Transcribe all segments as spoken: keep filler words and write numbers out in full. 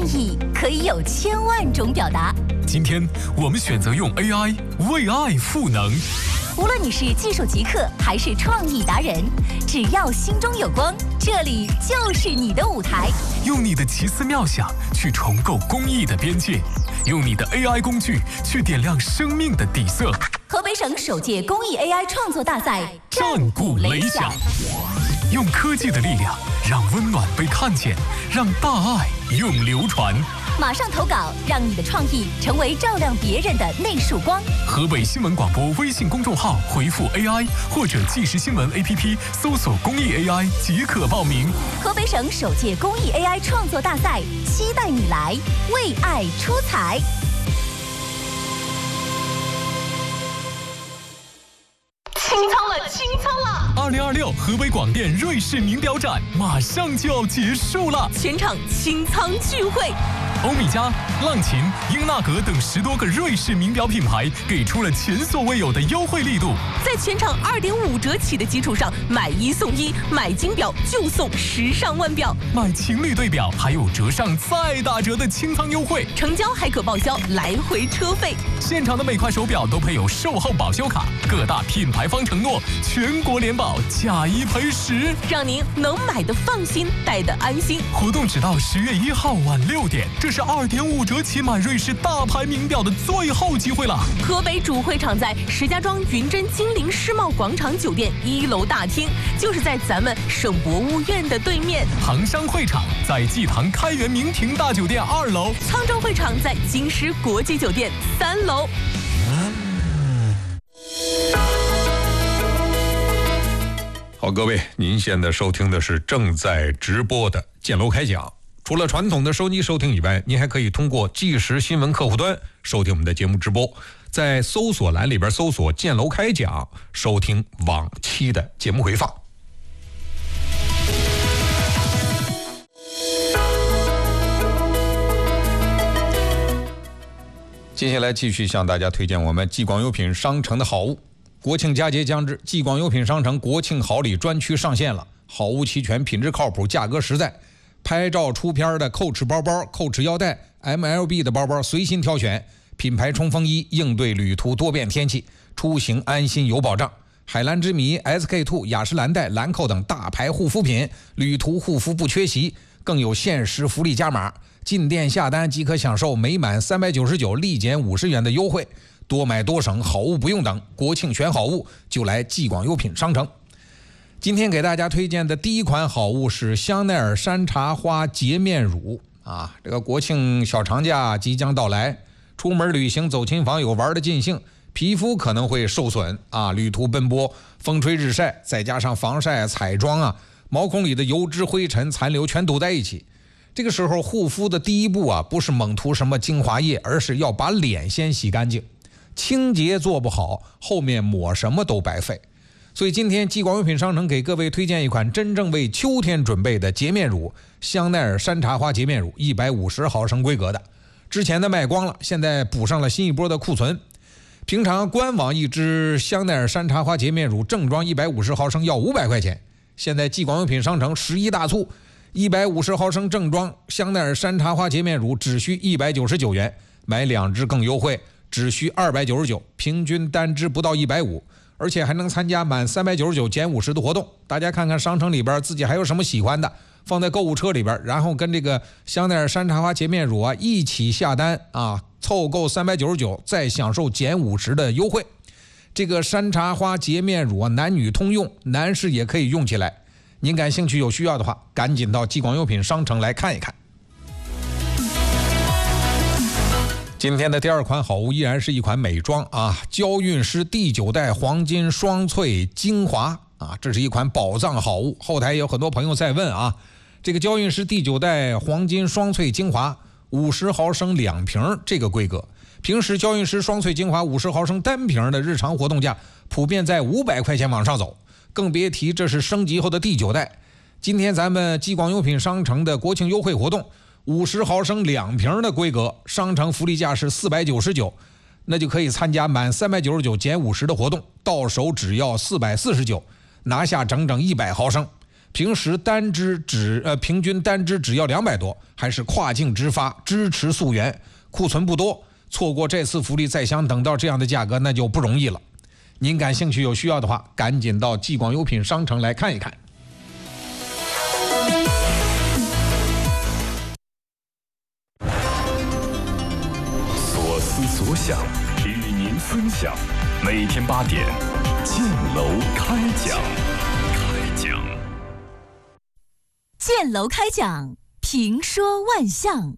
意可以有千万种表达。 今天我们选择用 A I 为爱赋能。 无论你是技术极客还是创意达人，只要心中有光，这里就是你的舞台。 用你的奇思妙想去重构公益的边界，用你的 A I 工具去点亮生命的底色。 河北省首届公益 A I 创作大赛战鼓擂响，用科技的力量让温暖被看见，让大爱永流传。 马上投稿，让你的创意成为照亮别人的那束光。 河北新闻广播微信公众号回复 A I 或者即时新闻 A P P 搜索公益 A I 即可报名。 河北省首届公益 A I 创作大赛，期待你来为爱出彩。 清仓了，清仓了！ 二零二六河北广电瑞士名表展马上就要结束了， 全场清仓聚会。 欧米茄、浪琴、英纳格等十多个瑞士名表品牌给出了前所未有的优惠力度， 在全场二点五折起的基础上，买一送一，买金表就送时尚腕表， 买情侣对表还有折上再打折的清仓优惠， 成交还可报销来回车费。 现场的每块手表都配有售后保修卡，各大品牌方承诺全国联保，假一赔十， 让您能买的放心，戴的安心。 活动直到十月一号晚六点，这是二点五折起买瑞士大牌名表的最后机会了。 河北主会场在石家庄云臻金陵世贸广场酒店一楼大厅，就是在咱们省博物院的对面。 杭商会场在济塘开元明庭大酒店二楼， 沧州会场在京师国际酒店三楼。 好，各位，您现在收听的是正在直播的建楼开讲。除了传统的收机收听以外，您还可以通过即时新闻客户端收听我们的节目直播，在搜索栏里边搜索建楼开讲，收听往期的节目回放。接下来继续向大家推荐我们纪广优品商城的好物。国庆佳节将至，纪广优品商城国庆好礼专区上线了，好物齐全，品质靠谱，价格实在。拍照出片的扣尺包包、扣尺腰带、M L B 的包包随心挑选，品牌冲锋衣应对旅途多变天气，出行安心有保障。海蓝之谜、S K 二、雅诗兰黛、兰蔻等大牌护肤品，旅途护肤不缺席，更有限时福利加码，进店下单即可享受每满三百九十九立减五十元的优惠，多买多省，好物不用等。国庆选好物就来纪广优品商城。今天给大家推荐的第一款好物是香奈儿山茶花洁面乳啊！这个国庆小长假即将到来，出门旅行走亲访友玩得尽兴，皮肤可能会受损啊！旅途奔波，风吹日晒，再加上防晒、彩妆啊，毛孔里的油脂、灰尘、残留全堵在一起。这个时候护肤的第一步啊，不是猛涂什么精华液，而是要把脸先洗干净。清洁做不好，后面抹什么都白费。所以今天纪广优品商城给各位推荐一款真正为秋天准备的洁面乳，香奈儿山茶花洁面乳，一百五十毫升规格的。之前的卖光了，现在补上了新一波的库存。平常官网一支香奈儿山茶花洁面乳正装一百五十毫升要五百块钱，现在纪广优品商城十一大促，一百五十毫升正装香奈儿山茶花洁面乳只需一百九十九元，买两支更优惠，只需二百九十九，平均单支不到一百五。而且还能参加满三百九十九减五十的活动，大家看看商城里边自己还有什么喜欢的，放在购物车里边，然后跟这个香奈儿山茶花洁面乳啊一起下单啊，凑够三百九十九，再享受减五十的优惠。这个山茶花洁面乳啊，男女通用，男士也可以用起来。您感兴趣有需要的话，赶紧到纪广优品商城来看一看。今天的第二款好物依然是一款美妆啊，娇韵诗第九代黄金双萃精华啊，这是一款宝藏好物。后台有很多朋友在问啊，这个娇韵诗第九代黄金双萃精华五十毫升两瓶这个规格，平时娇韵诗双萃精华五十毫升单瓶的日常活动价普遍在五百块钱往上走，更别提这是升级后的第九代。今天咱们纪广优品商城的国庆优惠活动，五十毫升两瓶的规格，商城福利价是四百九十九，那就可以参加满三百九十九减五十的活动，到手只要四百四十九，拿下整整一百毫升。 平时单支只呃平均单支只要两百多，还是跨境直发，支持溯源，库存不多，错过这次福利再想等到这样的价格那就不容易了。您感兴趣有需要的话，赶紧到纪广优品商城来看一看。 所思所想与您分享，每天八点，建楼开讲。开讲。 建楼开讲，评说万象。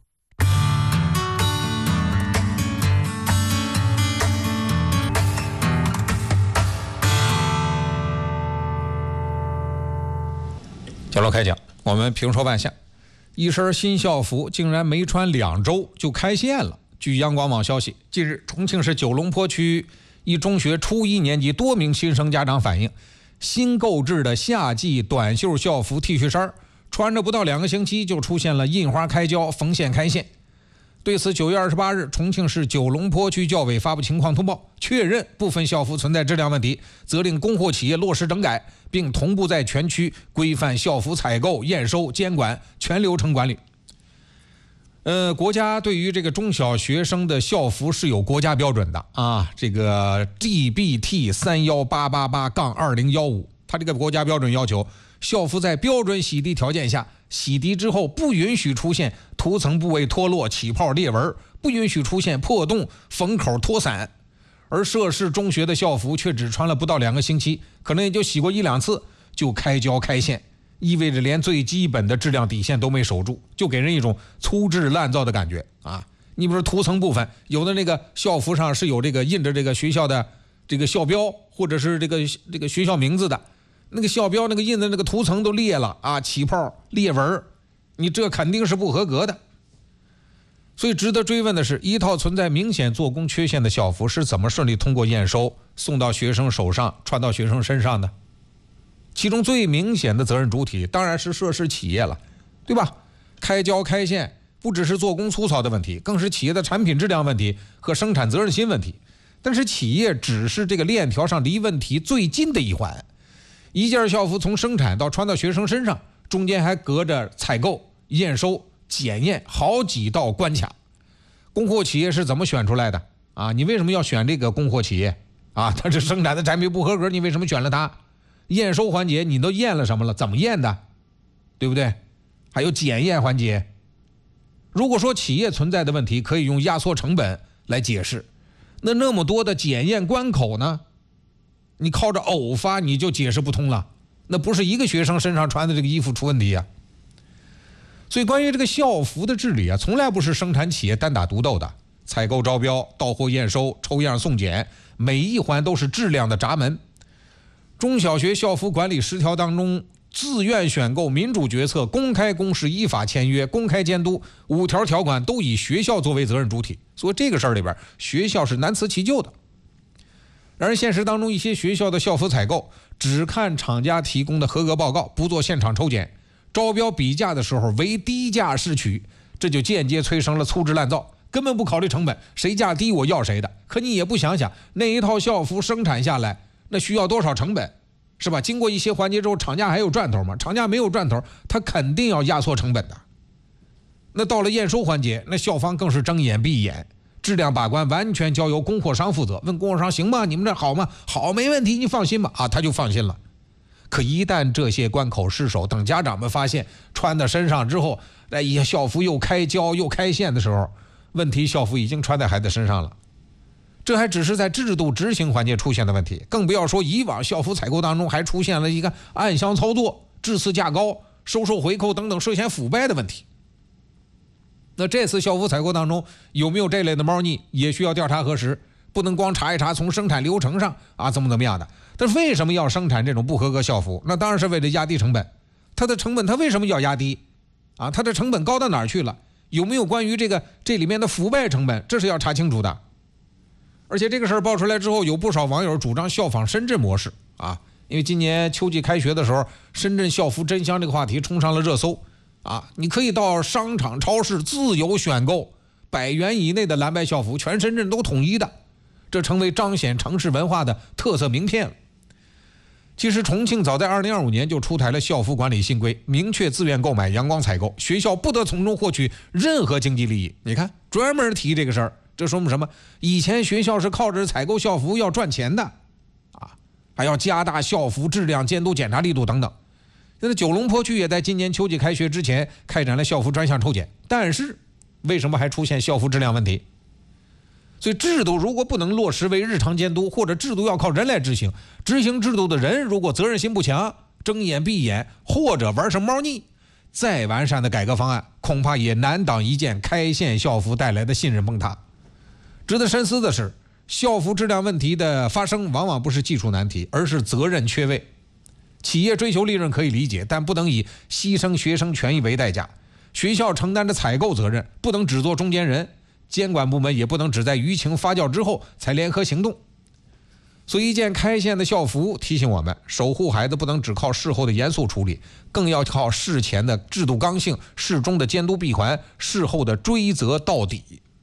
建楼开讲，我们评说万象。一身新校服竟然没穿两周就开线了。据央广网消息，近日重庆市九龙坡区一中学初一年级多名新生家长反映，新购置的夏季短袖校服 T 恤衫穿着不到两个星期就出现了印花开胶、缝线开线。对此，九月二十八日，重庆市九龙坡区教委发布情况通报，确认部分校服存在质量问题，责令供货企业落实整改，并同步在全区规范校服采购、验收、监管全流程管理。呃，国家对于这个中小学生的校服是有国家标准的啊，这个 D B T 三一八八八杠二零一五，它这个国家标准要求，校服在标准洗涤条件下，洗涤之后不允许出现涂层部位脱落、起泡、裂纹，不允许出现破洞、缝口脱散。而涉事中学的校服却只穿了不到两个星期，可能也就洗过一两次就开胶开线，意味着连最基本的质量底线都没守住，就给人一种粗制滥造的感觉啊！你比如说涂层部分，有的那个校服上是有这个印着这个学校的这个校标，或者是这个这个学校名字的，那个校标那个印的那个涂层都裂了啊，起泡裂纹，你这肯定是不合格的。所以值得追问的是，一套存在明显做工缺陷的校服是怎么顺利通过验收送到学生手上，穿到学生身上的？其中最明显的责任主体当然是涉事企业了，对吧？开胶开线不只是做工粗糙的问题，更是企业的产品质量问题和生产责任心问题。但是企业只是这个链条上离问题最近的一环，一件校服从生产到穿到学生身上，中间还隔着采购、验收、检验好几道关卡。供货企业是怎么选出来的啊？你为什么要选这个供货企业啊？他这生产的产品不合格，你为什么选了他？验收环节你都验了什么了？怎么验的？对不对？还有检验环节。如果说企业存在的问题可以用压缩成本来解释，那那么多的检验关口呢？你靠着偶发你就解释不通了，那不是一个学生身上穿的这个衣服出问题啊。所以关于这个校服的治理啊，从来不是生产企业单打独斗的，采购招标、到货验收、抽样送检，每一环都是质量的闸门。中小学校服管理十条当中，自愿选购、民主决策、公开公示、依法签约、公开监督五条条款都以学校作为责任主体，所以这个事儿里边学校是难辞其咎的。然而现实当中，一些学校的校服采购只看厂家提供的合格报告，不做现场抽检，招标比价的时候唯低价试取，这就间接催生了粗制滥造，根本不考虑成本，谁价低我要谁的。可你也不想想，那一套校服生产下来那需要多少成本，是吧？经过一些环节之后，厂家还有赚头吗？厂家没有赚头，他肯定要压缩成本的。那到了验收环节，那校方更是睁眼闭眼，质量把关完全交由供货商负责。问供货商行吗？你们这好吗？好，没问题，你放心吧。啊，他就放心了。可一旦这些关口失守，等家长们发现穿到身上之后，哎呀，校服又开胶又开线的时候，问题校服已经穿在孩子身上了。这还只是在制度执行环节出现的问题，更不要说以往校服采购当中还出现了一个暗箱操作、质次价高、收受回扣等等涉嫌腐败的问题。那这次校服采购当中有没有这类的猫腻，也需要调查核实，不能光查一查从生产流程上啊怎么怎么样的。但为什么要生产这种不合格校服？那当然是为了压低成本。它的成本它为什么要压低啊？它的成本高到哪儿去了？有没有关于这个这里面的腐败成本？这是要查清楚的。而且这个事儿爆出来之后，有不少网友主张效仿深圳模式啊，因为今年秋季开学的时候，深圳校服真香这个话题冲上了热搜啊。你可以到商场、超市自由选购，百元以内的蓝白校服，全深圳都统一的，这成为彰显城市文化的特色名片了。 其实重庆早在二零二五年就出台了校服管理新规，明确自愿购买、阳光采购，学校不得从中获取任何经济利益。你看，专门提这个事儿，这说明什么？以前学校是靠着采购校服要赚钱的，啊，还要加大校服质量监督检查力度等等。那九龙坡区也在今年秋季开学之前开展了校服专项抽检，但是为什么还出现校服质量问题？所以制度如果不能落实为日常监督，或者制度要靠人来执行，执行制度的人如果责任心不强，睁眼闭眼，或者玩成猫腻，再完善的改革方案恐怕也难挡一件开线校服带来的信任崩塌。值得深思的是，校服质量问题的发生往往不是技术难题，而是责任缺位。企业追求利润可以理解，但不能以牺牲学生权益为代价。学校承担着采购责任，不能只做中间人，监管部门也不能只在舆情发酵之后才联合行动。所以一件开线的校服提醒我们，守护孩子不能只靠事后的严肃处理，更要靠事前的制度刚性，事中的监督闭环，事后的追责到底。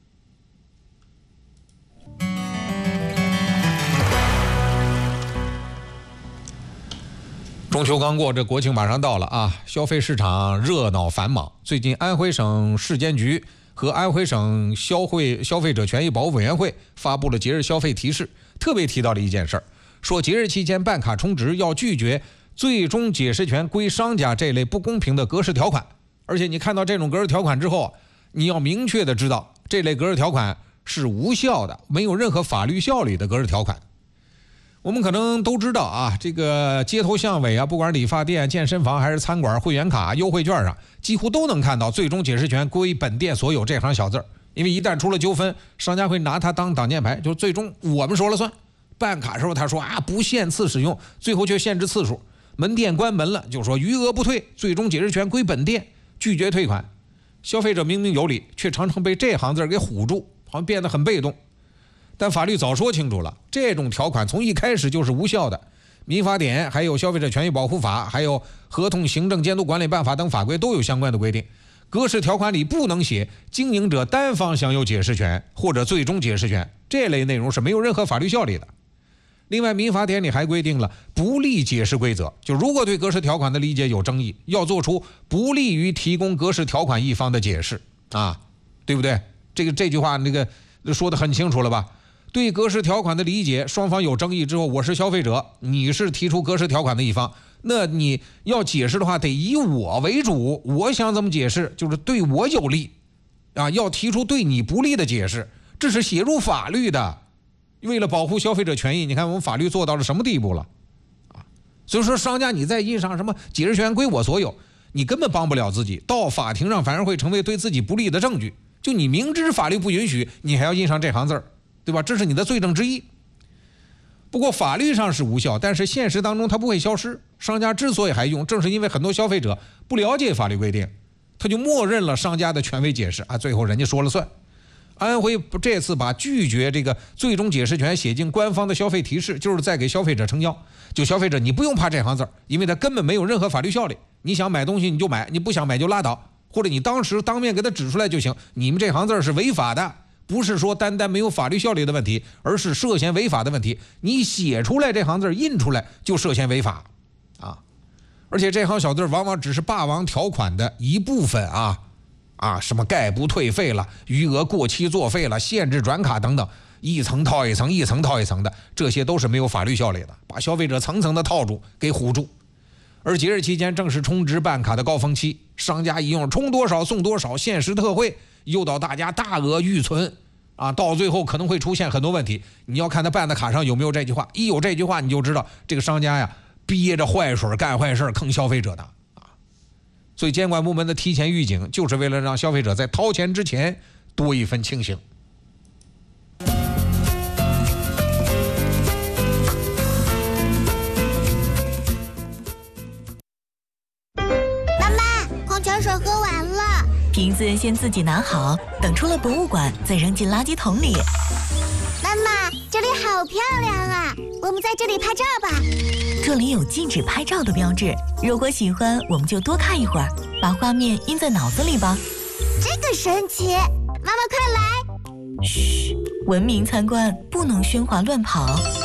中秋刚过，这国庆马上到了啊！消费市场热闹繁忙。最近，安徽省市监局和安徽省消费消费者权益保护委员会发布了节日消费提示，特别提到了一件事儿，说节日期间办卡充值要拒绝最终解释权归商家这类不公平的格式条款。而且你看到这种格式条款之后，你要明确的知道，这类格式条款是无效的，没有任何法律效力的格式条款。我们可能都知道啊，这个街头巷尾啊，不管理发店、健身房还是餐馆、会员卡、优惠券上，几乎都能看到最终解释权归本店所有这行小字儿。因为一旦出了纠纷，商家会拿它当挡箭牌，就最终我们说了算。办卡时候他说啊不限次使用，最后却限制次数。门店关门了，就说余额不退，最终解释权归本店，拒绝退款。消费者明明有理，却常常被这行字给唬住，好像变得很被动。但法律早说清楚了，这种条款从一开始就是无效的。民法典、还有消费者权益保护法、还有合同行政监督管理办法等法规都有相关的规定。格式条款里不能写经营者单方享有解释权或者最终解释权，这类内容是没有任何法律效力的。另外，民法典里还规定了不利解释规则，就如果对格式条款的理解有争议，要做出不利于提供格式条款一方的解释啊，对不对？这个这句话那个说得很清楚了吧？对格式条款的理解，双方有争议之后，我是消费者，你是提出格式条款的一方，那你要解释的话，得以我为主，我想怎么解释，就是对我有利啊，要提出对你不利的解释，这是写入法律的。为了保护消费者权益，你看我们法律做到了什么地步了啊？所以说，商家你再印上什么解释权归我所有，你根本帮不了自己，到法庭上反而会成为对自己不利的证据。就你明知法律不允许，你还要印上这行字儿，对吧？这是你的罪证之一。不过法律上是无效，但是现实当中它不会消失。商家之所以还用，正是因为很多消费者不了解法律规定，他就默认了商家的权威解释啊，最后人家说了算。安徽这次把拒绝这个最终解释权写进官方的消费提示，就是在给消费者撑腰。就消费者你不用怕这行字，因为它根本没有任何法律效力。你想买东西你就买，你不想买就拉倒，或者你当时当面给他指出来就行。你们这行字是违法的。不是说单单没有法律效力的问题，而是涉嫌违法的问题。你写出来这行字印出来就涉嫌违法啊！而且这行小字往往只是霸王条款的一部分啊啊，什么概不退费了、余额过期作废了、限制转卡等等，一层套一层，一层套一层的，这些都是没有法律效力的，把消费者层层的套住，给唬住。而节日期间正是充值办卡的高峰期，商家一用充多少送多少，限时特惠，诱导大家大额预存啊，到最后可能会出现很多问题。你要看他办的卡上有没有这句话，一有这句话你就知道这个商家呀憋着坏水干坏事坑消费者的啊。所以监管部门的提前预警，就是为了让消费者在掏钱之前多一分清醒。 水喝完了， 瓶子先自己拿好，等出了博物馆再扔进垃圾桶里。 妈妈，这里好漂亮啊，我们在这里拍照吧。 这里有禁止拍照的标志，如果喜欢我们就多看一会儿，把画面印在脑子里吧。 这个神奇，妈妈快来。 嘘，文明参观，不能喧哗乱跑。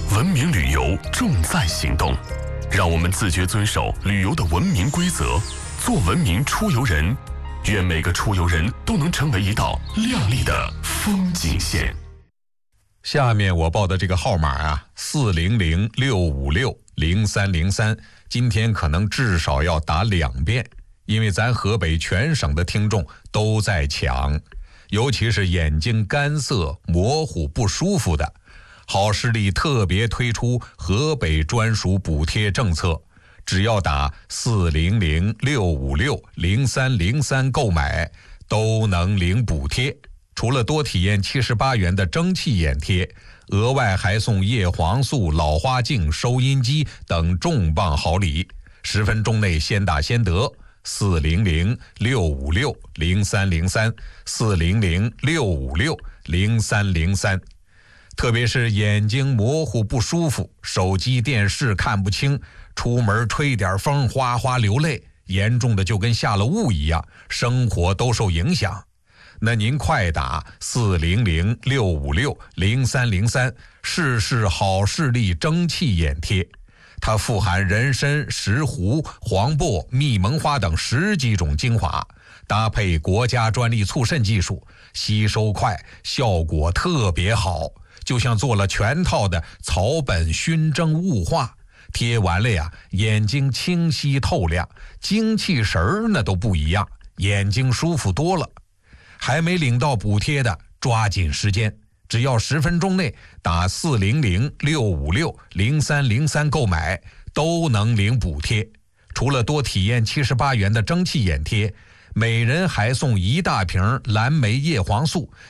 文明旅游重在行动，让我们自觉遵守旅游的文明规则，做文明出游人。愿每个出游人都能成为一道亮丽的风景线。 下面我报的这个号码啊，四零零六五六零三零三，今天可能至少要打两遍，因为咱河北全省的听众都在抢，尤其是眼睛干涩、模糊、不舒服的，好视力特别推出河北专属补贴政策。只要打四零零六五六零三零三购买，都能领补贴。除了多体验七十八元的蒸汽眼贴，额外还送叶黄素、老花镜、收音机等重磅好礼。十分钟内先打先得。四零零六五六零三零三，四零零六五六零三零三。特别是眼睛模糊不舒服，手机电视看不清，出门吹点风哗哗流泪，严重的就跟下了雾一样，生活都受影响。那您快打四零零六五六零三零三，试试好视力蒸汽眼贴。它富含人参、石斛、黄柏、蜜蒙花等十几种精华，搭配国家专利促渗技术，吸收快，效果特别好，就像做了全套的草本熏蒸雾化。贴完了呀，眼睛清晰透亮，精气神儿那都不一样，眼睛舒服多了。还没领到补贴的，抓紧时间，只要十分钟内打四零零六五六零三零三购买，都能领补贴。除了多体验七十八元的蒸汽眼贴，每人还送一大瓶蓝莓叶黄素，